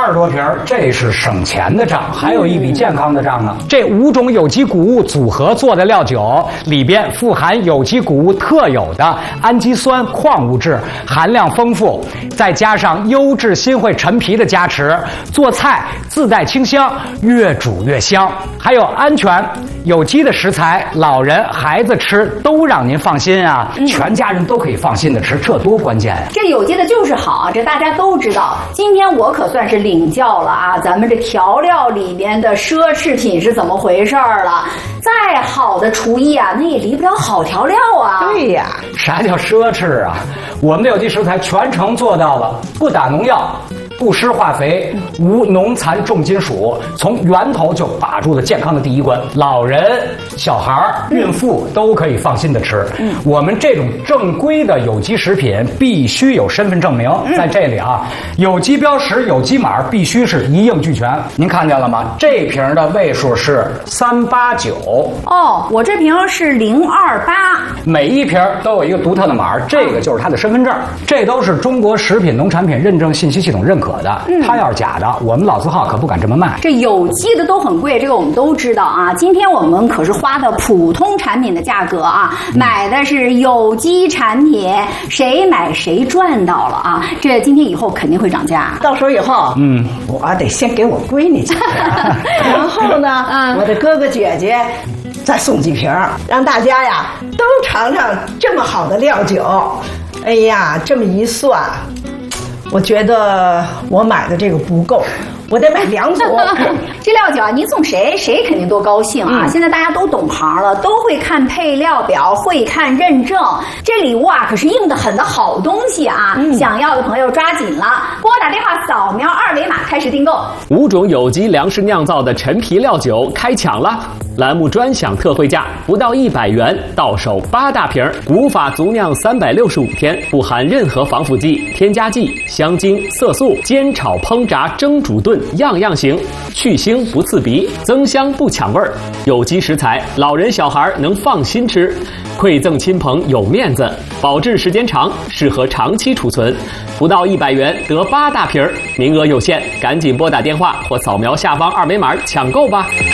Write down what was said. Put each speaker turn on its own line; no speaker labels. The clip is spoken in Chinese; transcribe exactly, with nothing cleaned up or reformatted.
十多瓶，这是省钱的账，还有一笔健康的账呢。这五种有机谷物组合做的料酒，里边富含有机谷物特有的氨基酸矿物质，含量丰富，再加上优质新会陈皮的加持，做菜自带清香，越煮越香。还有安全有机的食材，老人孩子吃都让您放心啊，嗯、全家人都可以放心的吃，这多关键呀、啊！
这有机的就是好，这大家都知道。今天我可算是领教了啊，咱们这调料里面的奢侈品是怎么回事了。再好的厨艺啊，那也离不了好调料啊。
对呀，
啥叫奢侈啊？我们的有机食材全程做到了，不打农药，不施化肥，无农残重金属，从源头就把住了健康的第一关。老人、小孩、孕妇都可以放心的吃。嗯，我们这种正规的有机食品必须有身份证明，在这里啊，有机标识、有机码必须是一应俱全。您看见了吗？这瓶的位数是三八九。
哦，我这瓶是零二八。
每一瓶都有一个独特的码，这个就是它的身份证。这都是中国食品农产品认证信息系统认可的。嗯，它要是假的，我们老字号可不敢这么卖。
这有机的都很贵，这个我们都知道啊。今天我们可是花的普通产品的价格啊，嗯、买的是有机产品，谁买谁赚到了啊！这今天以后肯定会涨价，
到时候以后，嗯，我得先给我闺女几瓶，然后呢，嗯，我的哥哥姐姐再送几瓶，让大家呀都尝尝这么好的料酒。哎呀，这么一算，我觉得我买的这个不够，我得买两组。
这料酒啊，您送谁，谁肯定多高兴啊！嗯、现在大家都懂行了，都会看配料表，会看认证。这礼物啊，可是硬得很的好东西啊！嗯、想要的朋友抓紧了，给我打电话扫描二维码开始订购。
五种有机粮食酿造的陈皮料酒开抢了！栏目专享特惠价不到一百元，到手八大瓶，古法足酿三百六十五天，不含任何防腐剂、添加剂、香精、色素，煎炒烹炸蒸煮炖样样行，去腥不刺鼻，增香不抢味儿。有机食材，老人小孩能放心吃，馈赠亲朋有面子，保质时间长，适合长期储存。不到一百元得八大瓶，名额有限，赶紧拨打电话或扫描下方二维码抢购吧。